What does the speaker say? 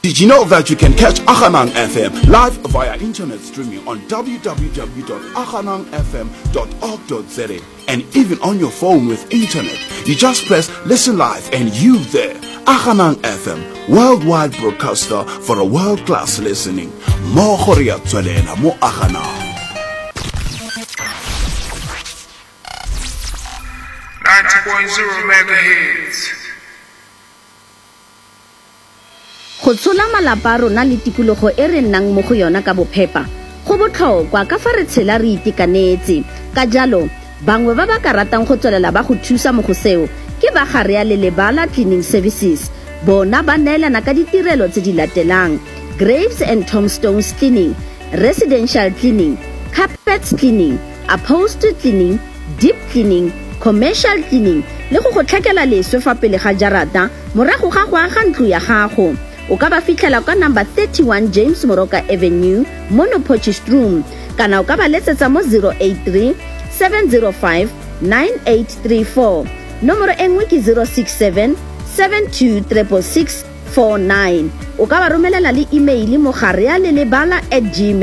Did you know that you can catch Akhanang FM live via internet streaming on www.akhanangfm.org.za and even on your phone with internet? You just press listen live and you there. Akhanang FM, worldwide broadcaster for a world-class listening. Mo khoria tswelela mo Akhanang. 90.0 megahertz. Go tshola malapa rona le tikologo e re nnang mo go yona ka bophepa go botlhokwa ka fa re tshela re itekanetse ka jalo bangwe ba ba ka ratang go tswelela ba go thusa mo go seo ke ba gare ya Lebala Cleaning Services bona ba neelana ka ditirelo tse di latelang: graves and tombstones cleaning, residential cleaning, carpets cleaning, upholstery cleaning, deep cleaning, commercial cleaning le go tlhakela leswe fa pele ga jarata morago ga go aga ntlo ya gago. O ka ba fitlhela ka number 31 James Moroka Avenue, Monopochist Room, kana o ka ba letsetsa mo 083 705 9834. Nomoro engwe ke 067 72 66649. O ka ba romelela le email mo gare ya Lebala@gmail.com.